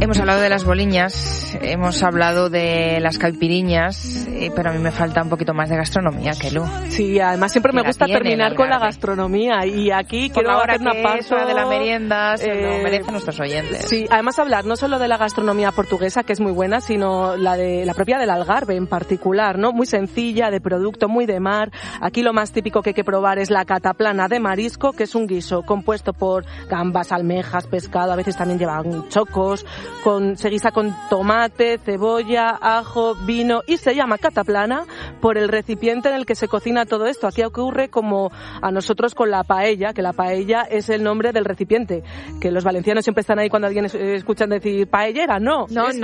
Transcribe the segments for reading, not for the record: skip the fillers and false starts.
Hemos hablado de las boliñas, hemos hablado de las caipiriñas, pero a mí me falta un poquito más de gastronomía, Kelu. Sí, además siempre me gusta terminar con la gastronomía y aquí quiero hacer una pausa de la merienda, se lo merecen nuestros oyentes. Sí, además hablar no solo de la gastronomía portuguesa, que es muy buena, sino la propia del Algarve en particular, ¿no? Muy sencilla, de producto, muy de mar. Aquí lo más típico que hay que probar es la cataplana de marisco, que es un guiso compuesto por gambas, almejas, pescado, a veces también llevan chocos, se guisa con tomate, cebolla, ajo, vino y se llama cataplana por el recipiente en el que se cocina todo esto. Aquí ocurre como a nosotros con la paella, que la paella es el nombre del recipiente, que los valencianos siempre están ahí cuando alguien escuchan decir paellera, no,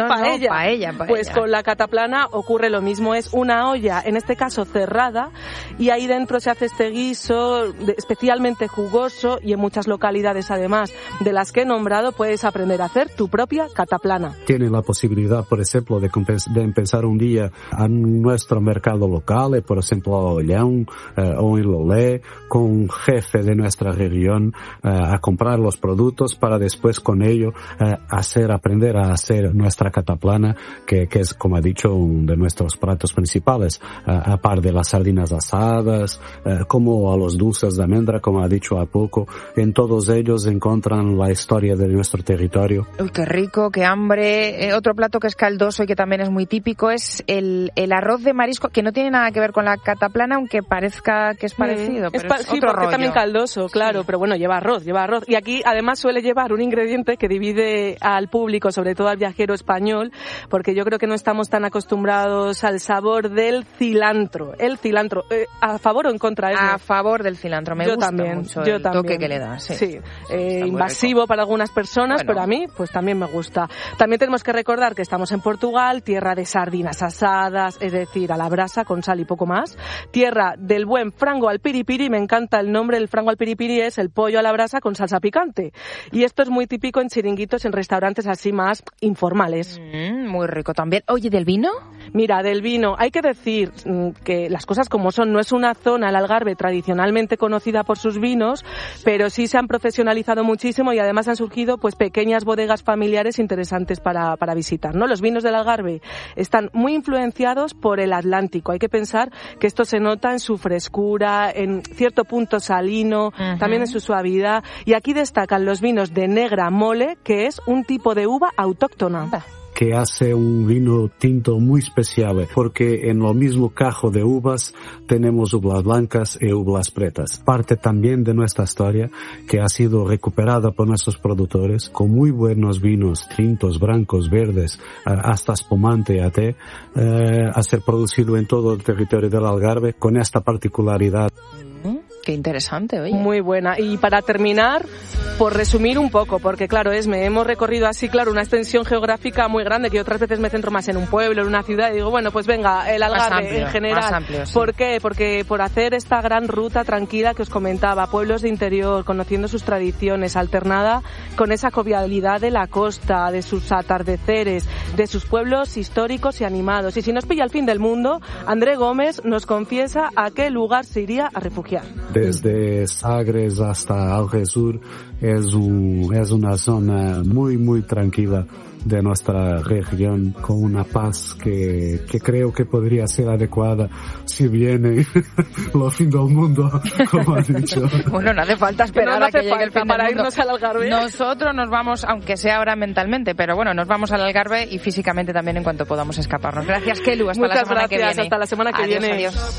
paella. Pues con la cataplana ocurre lo mismo, es una olla, en este caso cerrada, y ahí dentro se hace este guiso especialmente jugoso y en muchas localidades además de las que he nombrado puedes aprender a hacer tu propia cataplana. Tiene la posibilidad, por ejemplo, de empezar un día a nuestro mercado local, por ejemplo, a Ollón o en Lolé, con un jefe de nuestra región a comprar los productos para después con ello aprender a hacer nuestra cataplana, que es, como ha dicho, uno de nuestros platos principales, a par de las sardinas asadas, como a los dulces de almendra, como ha dicho a poco. En todos ellos encuentran la historia de nuestro territorio. Uy, qué rico, qué hambre. Otro plato que es caldoso y que también es muy típico es el arroz de marisco, que no tiene nada que ver con la cataplana, aunque parezca que es parecido, pero es sí, otro porque rollo. También caldoso, claro, sí. Pero bueno, lleva arroz. Y aquí además suele llevar un ingrediente que divide al público, sobre todo al viajero español, porque yo creo que no estamos tan acostumbrados al sabor del cilantro. El cilantro, ¿a favor o en contra? A favor del cilantro, me gusta mucho el toque que le da. Sí, invasivo para algunas personas, pero a mí pues también me gusta. También tenemos que recordar que estamos en Portugal, tierra de sardinas asadas, es decir, a la brasa con sal y poco más, tierra del buen frango al piripiri, me encanta el nombre del frango al piripiri, es el pollo a la brasa con salsa picante. Y esto es muy típico en chiringuitos, en restaurantes así más informales. Muy rico también. Oye, ¿del vino? Mira, del vino, hay que decir que las cosas como son, no es una zona, el Algarve, tradicionalmente conocida por sus vinos, pero sí se han profesionalizado muchísimo y además han surgido pues pequeñas bodegas familiares interesantes para visitar, ¿no? Los vinos del Algarve están muy influenciados por el Atlántico. Hay que pensar que esto se nota en su frescura, en cierto punto salino, también en su suavidad. Y aquí destacan los vinos de negra mole, que es un tipo de uva autóctona. Que hace un vino tinto muy especial, porque en lo mismo cajo de uvas tenemos uvas blancas y uvas pretas. Parte también de nuestra historia que ha sido recuperada por nuestros productores con muy buenos vinos tintos, blancos, verdes, hasta espumante a té, a ser producido en todo el territorio del Algarve con esta particularidad. Qué interesante, oye. Muy buena. Y para terminar, por resumir un poco, porque claro, hemos recorrido así, claro, una extensión geográfica muy grande, que otras veces me centro más en un pueblo, en una ciudad, y digo, bueno, pues venga, el Algarve en general. Más amplio, sí. ¿Por qué? Porque por hacer esta gran ruta tranquila que os comentaba, pueblos de interior, conociendo sus tradiciones, alternada con esa jovialidad de la costa, de sus atardeceres, de sus pueblos históricos y animados. Y si nos pilla el fin del mundo, André Gómez nos confiesa a qué lugar se iría a refugiar. Desde Sagres hasta Algesur es una zona muy, muy tranquila de nuestra región, con una paz que creo que podría ser adecuada si viene el fin del mundo, como ha dicho. Bueno, no hace falta esperar a que llegue el fin para del mundo. Irnos al Algarve. Nosotros nos vamos, aunque sea ahora mentalmente, pero bueno, nos vamos al Algarve y físicamente también en cuanto podamos escaparnos. Gracias, Kelu. Hasta la semana que viene. Hasta la semana que viene. Adiós.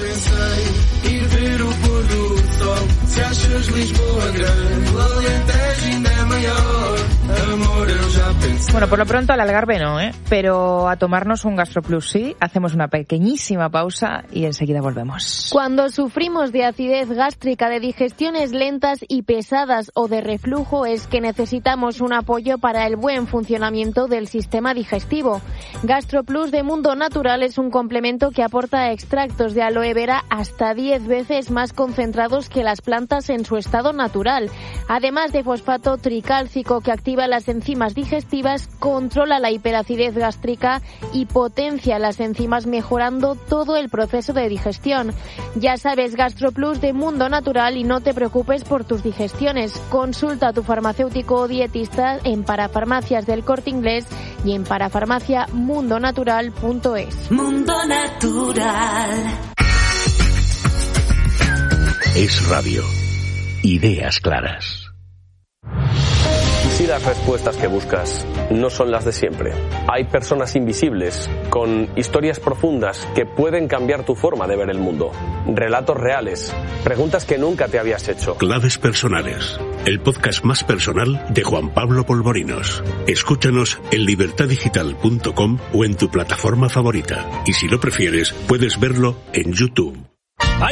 Bueno, por lo pronto al Algarve no, pero a tomarnos un GastroPlus sí. Hacemos una pequeñísima pausa y enseguida volvemos. Cuando sufrimos de acidez gástrica, de digestiones lentas y pesadas o de reflujo, es que necesitamos un apoyo para el buen funcionamiento del sistema digestivo. GastroPlus de Mundo Natural es un complemento que aporta extractos de aloe vera hasta 10 veces más concentrados que las plantas en su estado natural, además de fosfato tricálcico que activa las enzimas digestivas dietistas, controla la hiperacidez gástrica y potencia las enzimas, mejorando todo el proceso de digestión. Ya sabes, GastroPlus de Mundo Natural, y no te preocupes por tus digestiones. Consulta a tu farmacéutico o dietista en parafarmacias del Corte Inglés y en parafarmaciamundonatural.es. Mundo Natural. Es Radio. Ideas claras. Si las respuestas que buscas no son las de siempre, hay personas invisibles con historias profundas que pueden cambiar tu forma de ver el mundo. Relatos reales, preguntas que nunca te habías hecho. Claves personales, el podcast más personal de Juan Pablo Polvorinos. Escúchanos en libertadigital.com o en tu plataforma favorita. Y si lo prefieres, puedes verlo en YouTube.